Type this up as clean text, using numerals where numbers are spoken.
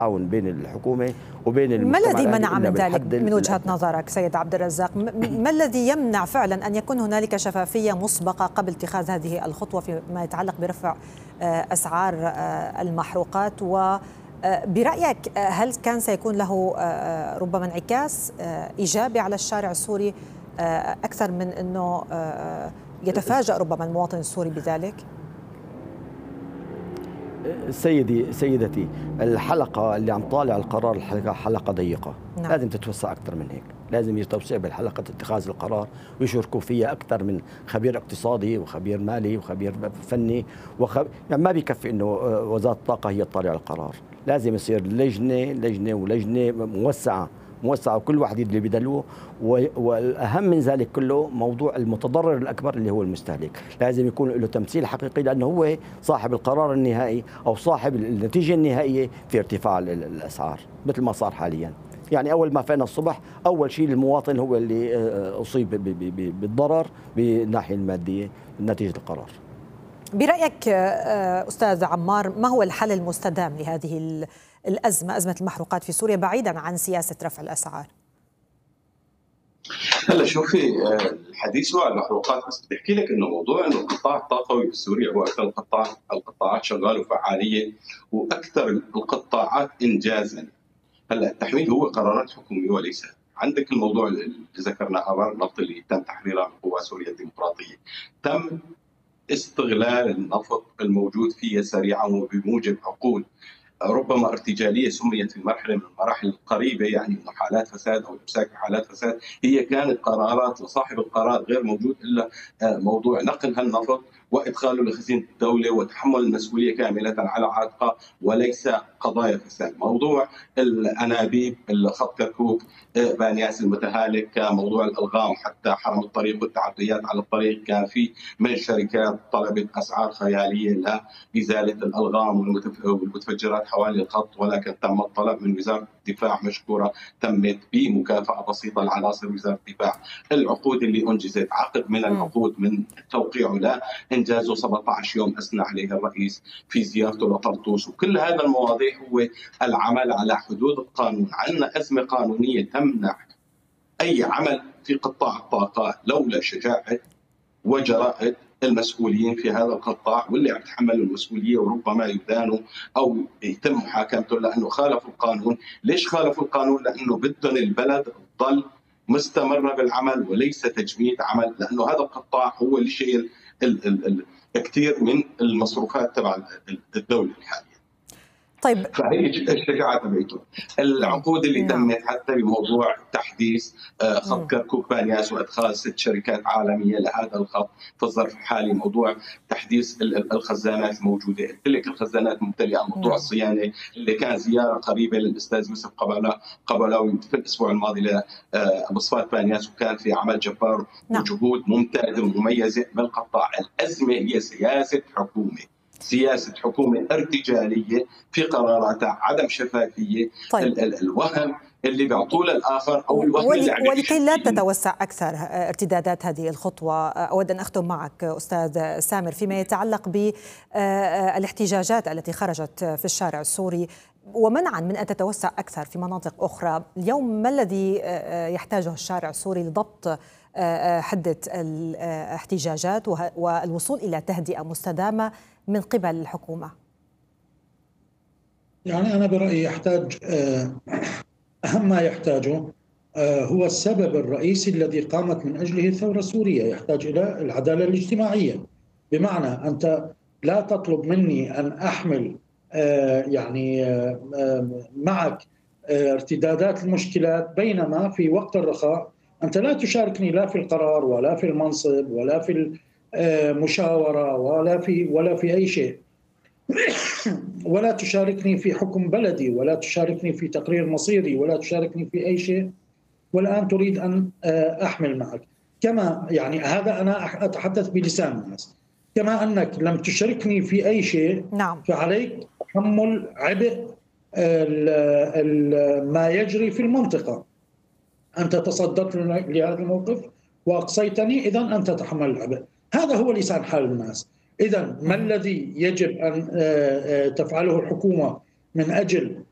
تعاون بين الحكومة وبين ما المجتمع الذي منع الأهلي من ذلك من وجهة الأدنى. نظرك سيد عبد الرزاق؟ ما الذي يمنع فعلا أن يكون هنالك شفافية مسبقة قبل اتخاذ هذه الخطوة فيما يتعلق برفع أسعار المحروقات؟ وبرأيك هل كان سيكون له ربما انعكاس إيجابي على الشارع السوري أكثر من أنه يتفاجأ ربما المواطن السوري بذلك؟ سيدتي، الحلقة اللي عم طالع القرار الحلقة حلقة ضيقة. نعم. لازم تتوسع أكثر من هيك، لازم يتوسع بالحلقة اتخاذ القرار ويشاركوا فيها أكثر من خبير اقتصادي وخبير مالي وخبير فني يعني ما بيكفي إنه وزارة الطاقة هي تطالع القرار، لازم يصير لجنة موسعة وكل واحد يدلي بدلوه. والأهم من ذلك كله موضوع المتضرر الأكبر اللي هو المستهلك، لازم يكون له تمثيل حقيقي لأنه هو صاحب القرار النهائي أو صاحب النتيجة النهائية في ارتفاع الأسعار مثل ما صار حاليا. يعني أول ما فينا الصبح أول شيء المواطن هو اللي أصيب بالضرر بالناحية المادية نتيجة القرار. برأيك أستاذ عمار، ما هو الحل المستدام لهذه الأزمة، أزمة المحروقات في سوريا، بعيدا عن سياسة رفع الأسعار؟ هلا شوفي، الحديث عن المحروقات بس بدي احكي لك انه موضوع انه القطاع الطاقوي في سوريا هو اكثر القطاعات شغاله وفعاليه واكثر القطاعات انجازا. هلا التحميل هو قرارات حكوميه وليس عندك الموضوع اللي ذكرناه ابار النفط اللي تم تحريرها من قوى سوريا الديمقراطيه، تم استغلال النفط الموجود فيها سريعا وبموجب عقود ربما ارتجاليه سميت في مرحله من المراحل القريبه، يعني انه حالات فساد او امساك حالات فساد، هي كانت قرارات لصاحب القرار غير موجود الا موضوع نقل هالنفط وادخاله لخزينه الدوله وتحمل المسؤوليه كامله على عاتقه وليس قضايا فساد. موضوع الانابيب، خط كركوك، بانياس المتهالك، موضوع الالغام حتى حرم الطريق والتعديات على الطريق، كان في من الشركات طلبت اسعار خياليه لازاله الالغام والمتفجرات حوالي الخط، ولكن تم الطلب من وزاره الدفاع مشكوره تمت بمكافاه بسيطه لعناصر وزاره الدفاع. العقود اللي انجزت عقد من العقود من توقيعه لا انجازه 17 يوم اثنى عليه الرئيس في زيارته لطرطوس، وكل هذا المواضيع هو العمل على حدود القانون. عندنا ازمه قانونيه تمنع اي عمل في قطاع الطاقه لولا شجاعه وجراءه المسؤولين في هذا القطاع واللي عم يتحملوا المسؤوليه وربما يدانوا او يتم محاكمته لانه خالفوا القانون. ليش خالفوا القانون؟ لانه بدهم البلد تضل مستمره بالعمل وليس تجميد عمل، لانه هذا القطاع هو اللي شايل كثير من المصروفات تبع الدوله الحاليه. طيب، فهي الشجاعه تبعته. العقود اللي تمت حتى بموضوع تحديث خط كركوك بانياس وادخال 6 شركات عالميه لهذا الخط في الظرف الحالي، موضوع تحديث الخزانات الموجوده، قلت لك الخزانات ممتلئه، موضوع الصيانه اللي كان زياره قريبه للاستاذ يوسف قبلاوي في الاسبوع الماضي لمصفات بانياس، وكان في عمل جبار وجهود ممتازه ومميزه بالقطاع. الازمه هي سياسة حكومة ارتجالية في قراراتها، عدم شفافية. طيب. الوهم اللي بيعطوه للآخر أو الوهم ولكي لا تتوسع أكثر ارتدادات هذه الخطوة، أود أن أختم معك أستاذ سامر فيما يتعلق بالاحتجاجات التي خرجت في الشارع السوري ومنعا من أن تتوسع أكثر في مناطق أخرى. اليوم ما الذي يحتاجه الشارع السوري لضبط حدة الاحتجاجات والوصول إلى تهدئة مستدامة من قبل الحكومة؟ يعني أنا برأيي يحتاج أهم ما يحتاجه هو السبب الرئيسي الذي قامت من أجله الثورة السورية، يحتاج إلى العدالة الاجتماعية. بمعنى أنت لا تطلب مني أن أحمل معك ارتدادات المشكلات بينما في وقت الرخاء أنت لا تشاركني لا في القرار ولا في المنصب ولا في المشاورة ولا في أي شيء، ولا تشاركني في حكم بلدي ولا تشاركني في تقرير مصيري ولا تشاركني في أي شيء، والآن تريد أن أحمل معك. كما يعني هذا أنا أتحدث بلسان الناس، كما أنك لم تشاركني في أي شيء. نعم. فعليك تحمل عبء ما يجري في المنطقة. أنت تصدرت لهذا الموقف وأقصيتني، إذن أنت تحمل العبء. هذا هو لسان حال الناس. إذن ما الذي يجب أن تفعله الحكومة من أجل